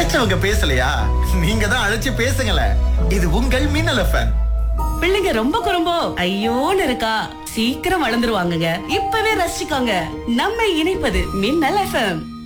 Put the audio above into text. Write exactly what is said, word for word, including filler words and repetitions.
பெற்றவங்க பேசலையா? நீங்க தான் அழைச்சு பேசுங்களேன். இது உங்கள் மின்னல் எஃப்எம். பிள்ளைங்க ரொம்ப குறும்போ ஐயோன்னு இருக்கா? சீக்கிரம் வளர்ந்துருவாங்கங்க. இப்பவே ரசிச்சுக்கோங்க. நம்ம இணைப்பது மின்னல் எஃப்எம்.